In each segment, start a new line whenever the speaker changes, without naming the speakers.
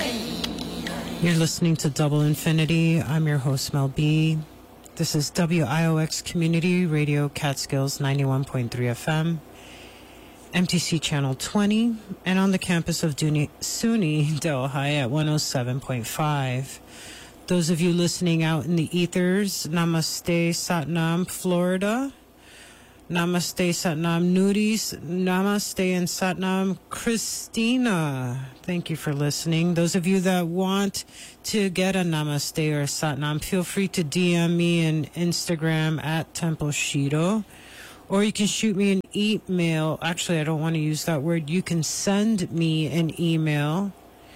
You're listening to Double Infinity. I'm your host, Mel B. This is WIOX Community Radio Catskills 91.3 FM, MTC Channel 20, and on the campus of SUNY Delhi at 107.5. Those of you listening out in the ethers, Namaste Satnam, Florida. Namaste Satnam Nudis. Namaste and Satnam Christina. Thank you for listening. Those of you that want to get a Namaste or a Satnam, feel free to DM me on Instagram at Temple Shido. Or you can shoot me an email. Actually, I don't want to use that word. You can send me an email.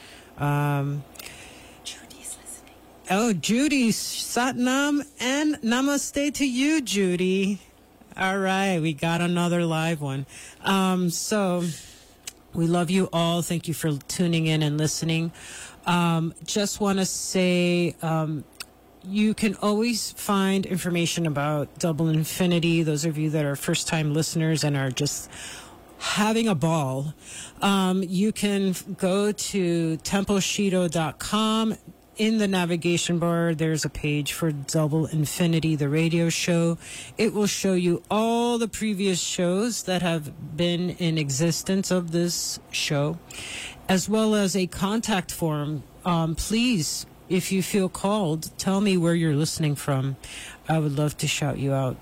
Judy's listening.
Oh, Judy, Satnam and Namaste to you, Judy. All right, we got another live one. So we love you all. Thank you for tuning in and listening. Just want to say you can always find information about Double Infinity. Those of you that are first-time listeners and are just having a ball, you can go to templeshido.com. In the navigation bar, there's a page for Double Infinity, the radio show. It will show you all the previous shows that have been in existence of this show, as well as a contact form. Please, if you feel called, tell me where you're listening from. I would love to shout you out.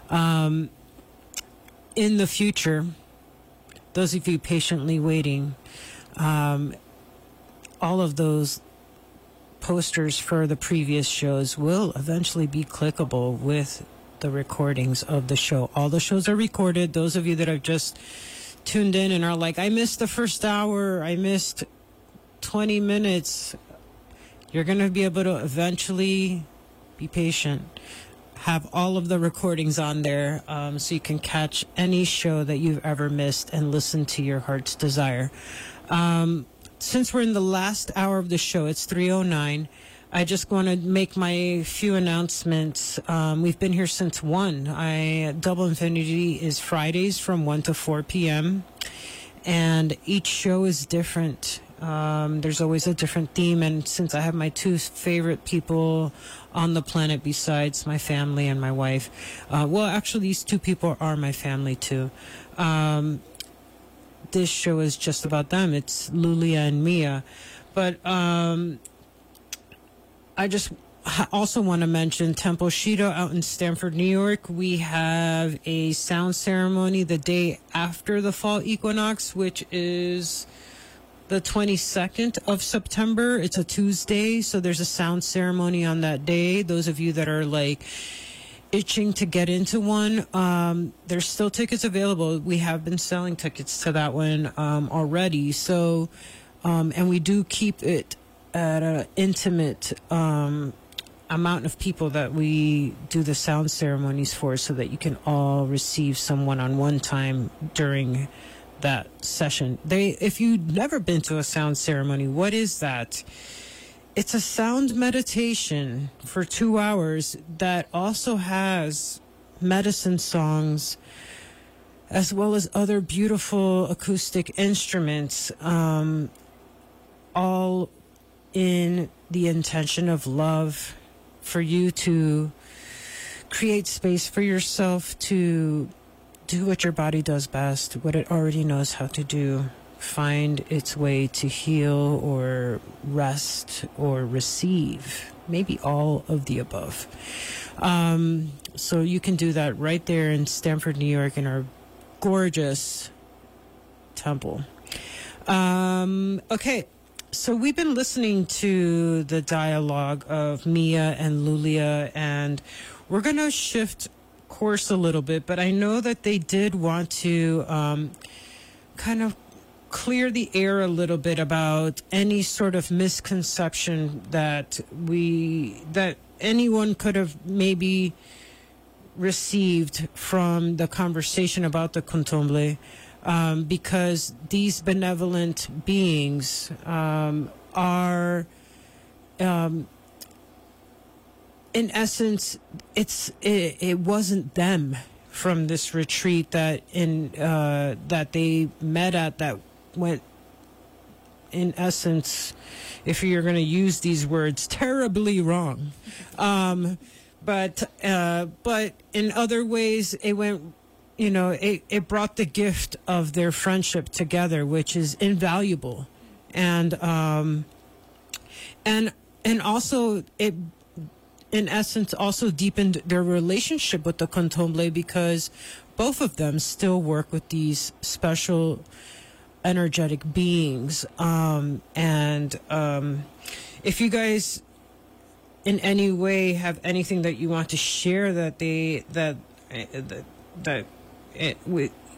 In the future, those of you patiently waiting, all of those posters for the previous shows will eventually be clickable with the recordings of the show. All the shows are recorded. Those of you that have just tuned in and are like, I missed the first hour, I missed 20 minutes, you're going to be able to eventually, be patient, have all of the recordings on there, so you can catch any show that you've ever missed and listen to your heart's desire. Since we're in the last hour of the show, it's 3:09. I just want to make my few announcements. We've been here since 1. Double Infinity is Fridays from 1 to 4 p.m. And each show is different. There's always a different theme. And since I have my two favorite people on the planet besides my family and my wife, well, actually, these two people are my family too. This show is just about them. It's Lulia and Mia. But I just also want to mention Temple Shido out in Stamford, New York. We have a sound ceremony the day after the fall equinox, which is the 22nd of September. It's a Tuesday, so there's a sound ceremony on that day. Those of you that are like itching to get into one, there's still tickets available. We have been selling tickets to that one already. So, and we do keep it at an intimate amount of people that we do the sound ceremonies for, so that you can all receive some one-on-one time during that session. If you've never been to a sound ceremony, what is that? It's a sound meditation for 2 hours that also has medicine songs as well as other beautiful acoustic instruments, all in the intention of love, for you to create space for yourself to do what your body does best, what it already knows how to do. Find its way to heal or rest or receive, maybe all of the above. So you can do that right there in Stamford, New York, in our gorgeous temple. Okay, so we've been listening to the dialogue of Mia and Lulia, and we're going to shift course a little bit, but I know that they did want to kind of clear the air a little bit about any sort of misconception that anyone could have maybe received from the conversation about the Candomblé, because these benevolent beings are in essence, it wasn't them from this retreat that they met at, that went in essence, if you're going to use these words, terribly wrong. But in other ways, it went, it brought the gift of their friendship together, which is invaluable. And also it, in essence, also deepened their relationship with the Candomblé, because both of them still work with these special energetic beings. If you guys in any way have anything that you want to share that